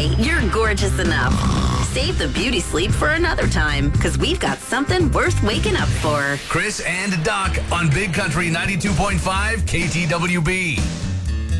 Hey, you're gorgeous enough. Save the beauty sleep for another time, because we've got something worth waking up for. Chris and Doc on Big Country 92.5 KTWB.